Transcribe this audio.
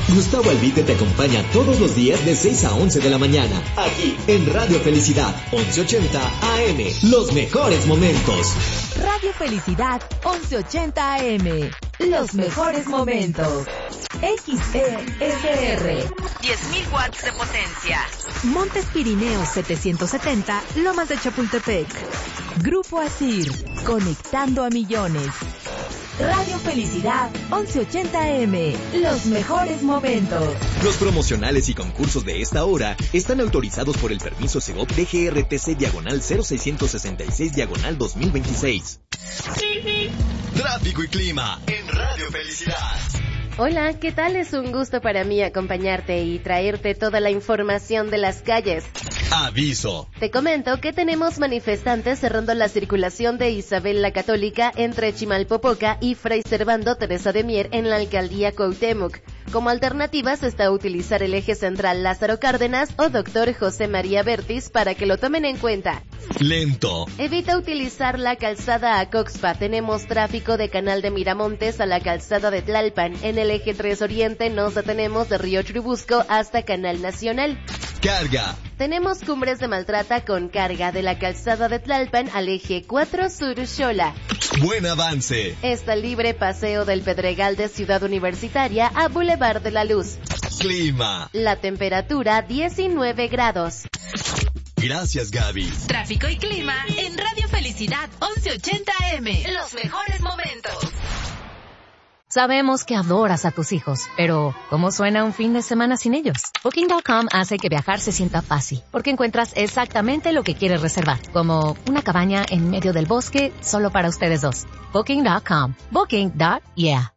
Gustavo Albite te acompaña todos los días de 6 a 11 de la mañana, aquí en Radio Felicidad, 1180 AM. Los mejores momentos. Radio Felicidad, 1180 AM. Los mejores momentos. XESR. 10.000 watts de potencia. Montes Pirineos 770, Lomas de Chapultepec. Grupo Asir, conectando a millones. Radio Felicidad, 1180 AM. Los mejores momentos. Los promocionales y concursos de esta hora están autorizados por el permiso Segov DGRTC/0666/2026. Tráfico y clima en Radio Felicidad. Hola, ¿qué tal? Es un gusto para mí acompañarte y traerte toda la información de las calles. Aviso. Te comento que tenemos manifestantes cerrando la circulación de Isabel la Católica entre Chimalpopoca y Fray Servando Teresa de Mier en la alcaldía Cuauhtémoc. Como alternativas está utilizar el eje central Lázaro Cárdenas o Dr. José María Bertis para que lo tomen en cuenta. Lento. Evita utilizar la calzada a Coxpa. Tenemos tráfico de Canal de Miramontes a la calzada de Tlalpan. En el eje 3 Oriente nos detenemos de Río Churubusco hasta Canal Nacional. Carga. Tenemos Cumbres de Maltrata con carga de la calzada de Tlalpan al eje 4 Sur Xola. Buen avance. Está libre paseo del Pedregal de Ciudad Universitaria a Boulevard de la Luz. Clima. La temperatura 19 grados. Gracias, Gaby. Tráfico y clima en Radio Felicidad 1180 AM. Los mejores momentos. Sabemos que adoras a tus hijos, pero ¿cómo suena un fin de semana sin ellos? Booking.com hace que viajar se sienta fácil, porque encuentras exactamente lo que quieres reservar, como una cabaña en medio del bosque solo para ustedes dos. Booking.com. Booking.yeah.